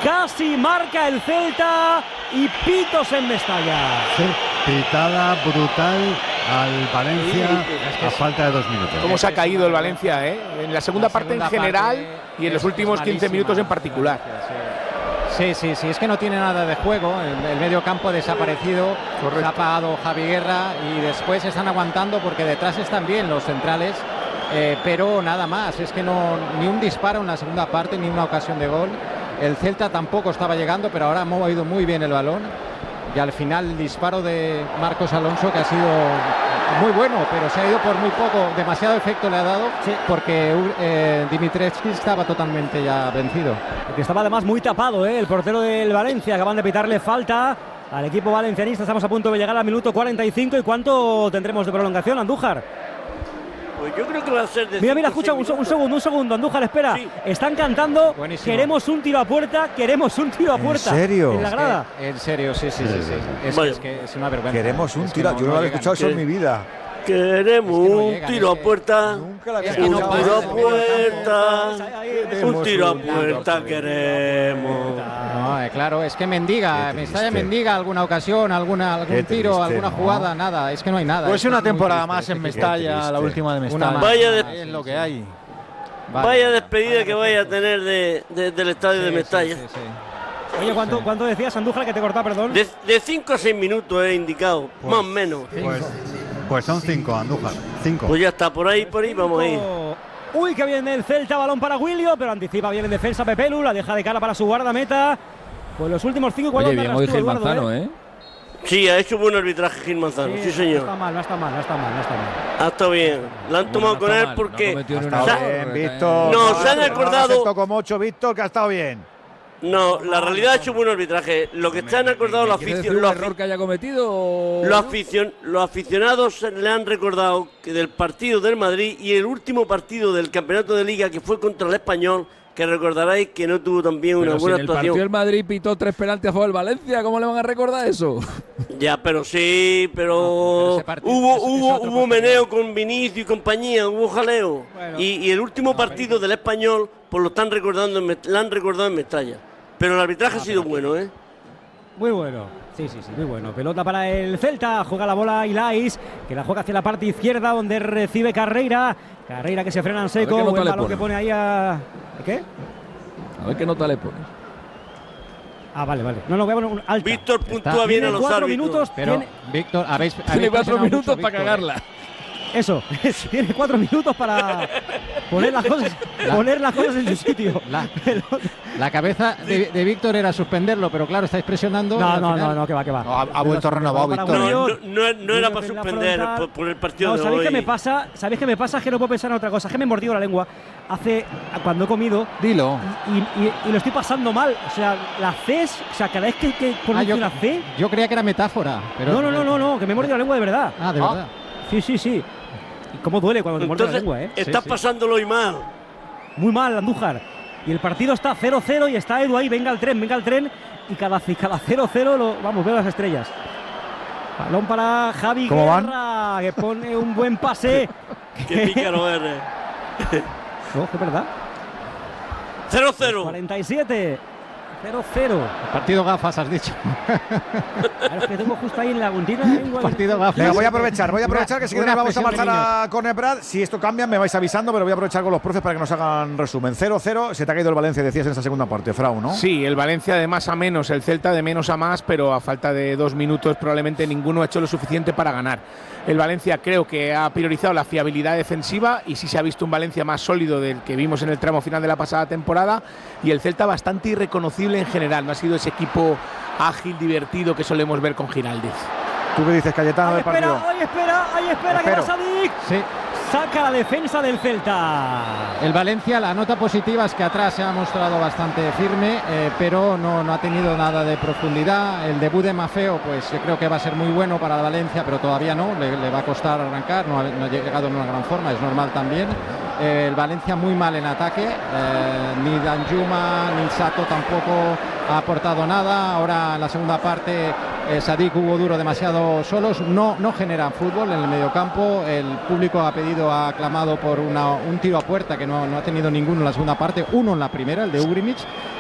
Casi marca el Celta y pitos en Mestalla. Sí, pitada brutal al Valencia a falta de 2 minutos. ¿Cómo se ha caído el Valencia, en la segunda parte en general y en los últimos 15 minutos en particular? Sí, es que no tiene nada de juego, el medio campo ha desaparecido. Correcto. Se ha apagado Javi Guerra y después están aguantando porque detrás están bien los centrales, pero nada más, es que no, ni un disparo en la segunda parte, ni una ocasión de gol. El Celta tampoco estaba llegando, pero ahora ha movido muy bien el balón y al final el disparo de Marcos Alonso, que ha sido muy bueno, pero se ha ido por muy poco, demasiado efecto le ha dado, sí, porque Dimitrescu estaba totalmente ya vencido. Porque estaba además muy tapado, el portero del Valencia. Acaban de pitarle falta al equipo valencianista. Estamos a punto de llegar al minuto 45. ¿Y cuánto tendremos de prolongación, Andújar? Pues yo creo que va a ser de... Mira, escucha, un segundo, Andújar, espera. Sí. Están cantando, buenísimo. Queremos un tiro a puerta, ¿En serio? En la grada. En serio, sí. Es que es una vergüenza. Queremos un tiro, yo no lo había escuchado eso en mi vida. Queremos un tiro a puerta, un tiro a puerta queremos. No, claro, es que Mestalla mendiga alguna ocasión, algún tiro, alguna jugada, nada, es que no hay nada. Pues una temporada más en Mestalla, la última de Mestalla. Es lo que hay. Vaya despedida que vaya a tener del estadio de Mestalla. Sí. Oye, ¿cuánto decías, Andújar, que te cortaba, perdón? De 5 a 6 minutos he indicado, más o menos. Pues son 5, Andújar. 5. Pues ya está, por ahí vamos a ir. Uy, que viene el Celta, balón para William, pero anticipa bien en defensa Pepelu, la deja de cara para su guardameta. Pues los últimos 5 igual. Oye, bien hoy Gil Manzano, Sí, ha hecho buen arbitraje Gil Manzano, sí señor. No está mal. Ha estado bien, la han tomado con él porque... No está bien, Víctor. No, se han acordado... Como 8, Víctor, que ha estado bien. No, la realidad ha hecho buen arbitraje. Lo que se han acordado los aficionados. ¿Un error que haya cometido? Los aficionados le han recordado que del partido del Madrid y el último partido del campeonato de Liga, que fue contra el Español, que recordaréis que no tuvo también una buena actuación. El partido del Madrid pitó 3 penaltis a favor del Valencia, ¿cómo le van a recordar eso? Ya, pero hubo meneo con Vinicius y compañía, hubo jaleo. Bueno, y el último partido del Español, pues lo han recordado en Mestalla. Pero el arbitraje ha sido bueno, Muy bueno. Sí, muy bueno. Pelota para el Celta, juega la bola Ilais, que la juega hacia la parte izquierda, donde recibe Carreira que se frena en seco, buen balón que pone ahí a... ¿Qué? A ver qué nota le pones. Vale. No, voy a poner un alta. Víctor puntúa bien a los 4 árbitros. Minutos, pero, Víctor, tiene 4 minutos para cagarla. Eso, tiene 4 minutos para poner las cosas en su sitio. La cabeza de Víctor era suspenderlo, pero claro, estáis presionando. No, que va. No, ha vuelto renovado, Víctor. No era para suspender por el partido de hoy. ¿Sabéis qué me pasa? Es que no puedo pensar en otra cosa. Es que me he mordido la lengua cuando he comido. Dilo. Y lo estoy pasando mal. O sea, la C cada vez que pronuncio una C. Yo creía que era metáfora. Pero No, que me he mordido la lengua de verdad. ¿De verdad? Sí. ¿Y cómo duele cuando te muerdes la lengua, Estás pasándolo hoy mal. Muy mal, Andújar. Y el partido está 0-0 y está Edu ahí, venga el tren. Y cada 0-0 veo las estrellas. Balón para Javi Guerra, que pone un buen pase. Qué pícaro eres. No, es verdad. 0-0. 47. 0-0. Partido gafas, has dicho. Claro, es que tengo justo ahí en la puntina. Partido gafas. Venga, voy a aprovechar que si queréis vamos a marchar a Corner. Si esto cambia me vais avisando, pero voy a aprovechar con los profes para que nos hagan resumen. 0-0, se te ha caído el Valencia, decías en esa segunda parte, Frau, ¿no? Sí, el Valencia de más a menos, el Celta de menos a más, pero a falta de 2 minutos probablemente ninguno ha hecho lo suficiente para ganar. El Valencia creo que ha priorizado la fiabilidad defensiva y sí se ha visto un Valencia más sólido del que vimos en el tramo final de la pasada temporada, y el Celta bastante irreconocible en general. No ha sido ese equipo ágil, divertido que solemos ver con Giraldez. ¿Tú qué dices, Cayetano, del partido? Ahí espera, que va Sadik. Sí. Saca la defensa del Celta. El Valencia, la nota positiva es que atrás se ha mostrado bastante firme, pero no ha tenido nada de profundidad. El debut de Maffeo, pues yo creo que va a ser muy bueno para el Valencia, pero todavía no, le va a costar arrancar, no ha llegado en una gran forma, es normal también. El Valencia muy mal en ataque, ni Danjuma ni Sato tampoco ha aportado nada. Ahora en la segunda parte Sadik, Hugo Duro demasiado solos, no generan fútbol en el mediocampo. El público ha aclamado por un tiro a puerta que no ha tenido ninguno en la segunda parte, uno en la primera, el de Ugrimic,